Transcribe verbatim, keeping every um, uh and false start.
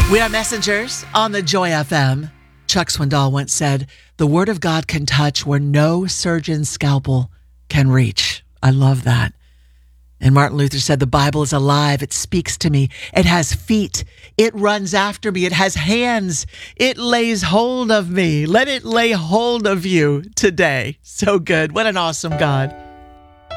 We are messengers on the Joy F M. Chuck Swindoll once said, the word of God can touch where no surgeon's scalpel can reach. I love that. And Martin Luther said, the Bible is alive. It speaks to me. It has feet. It runs after me. It has hands. It lays hold of me. Let it lay hold of you today. So good. What an awesome God.